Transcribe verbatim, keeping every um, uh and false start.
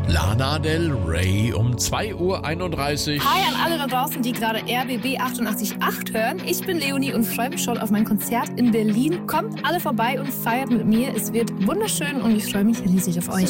Lana Del Rey um zwei Uhr einunddreißig. Hi an alle da draußen, die gerade R B B achtundachtzig Komma acht hören. Ich bin Leonie und freue mich schon auf mein Konzert in Berlin. Kommt alle vorbei und feiert mit mir. Es wird wunderschön und ich freue mich riesig auf euch.